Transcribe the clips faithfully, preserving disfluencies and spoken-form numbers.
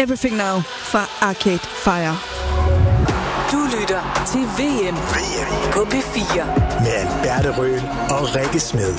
Everything Now fra Arcade Fire. Du lytter til V M, V M. På P fire. Med Alberte Røhl og Rikke Smed.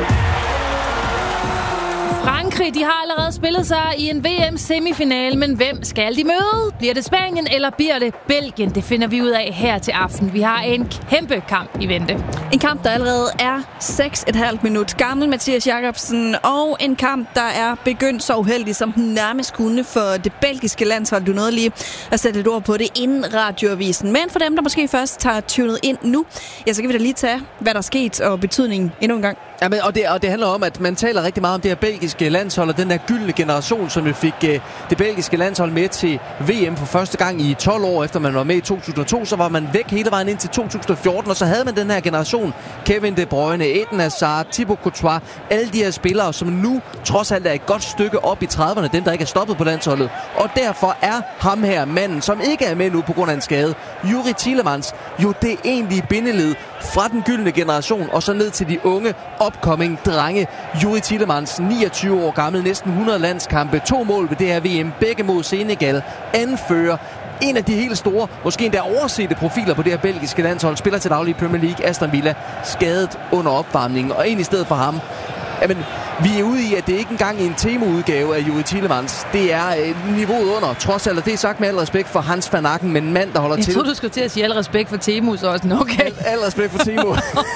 Frankrig, de har allerede spillet sig i en V M-semifinale, men hvem skal de møde? Bliver det Spanien, eller bliver det Belgien? Det finder vi ud af her til aften. Vi har en kæmpe kamp i vente. En kamp, der allerede er seks komma fem minut gammel, Mathias Jacobsen, og en kamp, der er begyndt så uheldig, som den nærmest kunne for det belgiske landshold. Du nåede lige at sætte et ord på det inden radioavisen. Men for dem, der måske først tager tunet ind nu, ja, så kan vi da lige tage, hvad der er sket og betydningen endnu en gang. Ja, men, og, det, og det handler om, at man taler rigtig meget om det her belgiske landshold, og den der gyldne generation, som vi fik uh, det belgiske landshold med til V M for første gang i tolv år, efter man var med i to tusind og to, så var man væk hele vejen ind til to tusind og fjorten, og så havde man den her generation, Kevin De Bruyne, Eden Hazard, Thibaut Courtois, alle de her spillere, som nu trods alt er et godt stykke op i trediverne, dem der ikke er stoppet på landsholdet, og derfor er ham her, manden, som ikke er med nu på grund af en skade, Youri Tielemans, jo det egentlige bindeled fra den gyldne generation, og så ned til de unge upcoming drenge. Youri Tielemans, niogtyve år gammel, næsten hundrede landskampe, to mål ved det her V M, begge mod Senegal, anfører. En af de helt store, måske endda oversete profiler på det her belgiske landshold, spiller til daglig i Premier League, Aston Villa, skadet under opvarmningen, og en i stedet for ham. Jamen, vi er ude i, at det ikke engang er en Temo-udgave af Youri Tielemans. Det er øh, niveauet under, trods alt, og det er sagt med al respekt for Hans van Aken, men en mand, der holder jeg til. Jeg troede, du skulle til at sige al respekt for Temo, så også okay. Al, al respekt for Temo.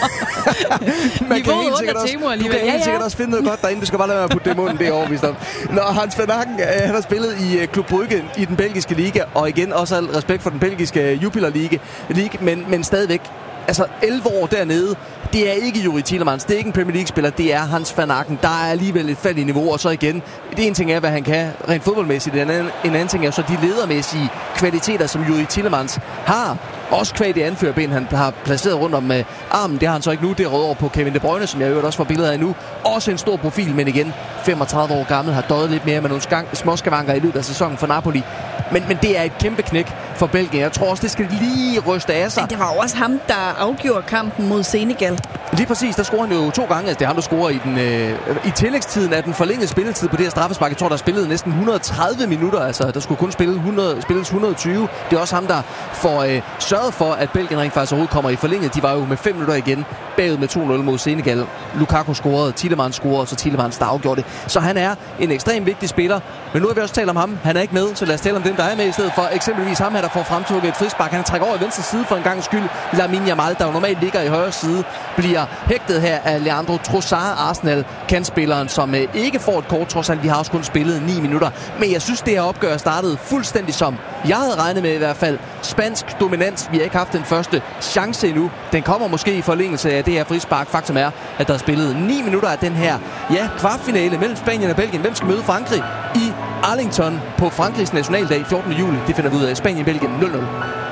Man kan helt sikkert, også, du kan ja, helt sikkert ja. også finde noget godt derinde. Du skal bare lade være at putte det i munden, det er overvist om. Når Hans van Aken, øh, han har spillet i øh, Club Brugge i den belgiske liga, og igen også al respekt for den belgiske Jupiler League, League men, men stadigvæk. Altså elleve år dernede, det er ikke Youri Tielemans, det er ikke en Premier League-spiller, det er Hans van Aken. Der er alligevel et fald i niveau, og så igen, det ene ting er, hvad han kan rent fodboldmæssigt, en anden, en anden ting er så de ledermæssige kvaliteter, som Youri Tielemans har. Også kvad det anførerben, han har placeret rundt om uh, armen. Det har han så ikke nu. Det er rødt over på Kevin De Bruyne, som jeg øvrigt også får billeder af nu. Også en stor profil, men igen femogtredive år gammel, har døjet lidt mere med nogle skang- småskavanker i løbet af sæsonen for Napoli. Men, men det er et kæmpe knæk for Belgien. Jeg tror også, det skal lige ryste af sig. Men det var også ham, der afgjorde kampen mod Senegal. Lige præcis, der scorer han jo to gange. Altså, det er ham, der scorer i, den, øh, i tillægstiden af den forlængede spilletid på det her straffespark. Jeg tror, der spillede næsten et hundrede og tredive minutter. Altså, der skulle kun spille hundrede, spilles et hundrede og tyve. Det er også ham, der får øh, sørget for, at Belgien rent faktisk overhovedet kommer i forlænget. De var jo med fem minutter igen bagud med to nul mod Senegal. Lukaku scorede, Tielemans scorede, og så Tielemans der afgjorde det. Så han er en ekstremt vigtig spiller. Men nu har vi også talt om ham. Han er ikke med, så lad os tale om dem, der er med i stedet for. Eksempelvis ham her, der får fremtrukket et frispark. Han trækker over i venstre side for en gang skyld. Lamine Yamal, der jo normalt ligger i højre side, bliver hægtet her af Leandro Trossard, Arsenal-kantspilleren, som øh, ikke får et kort, trods alt. De har også kun spillet ni minutter. Men jeg synes, det her opgør startede fuldstændig som jeg havde regnet med i hvert fald. Spansk dominans. Vi har ikke haft den første chance endnu. Den kommer måske i forlængelse af det her frispark. Faktum er, at der er spillet ni minutter af den her ja, kvartfinale mellem Spanien og Belgien. Hvem skal møde Frankrig i Arlington på Frankrigs nationaldag fjortende juli? Det finder vi ud af. Spanien-Belgien nul nul.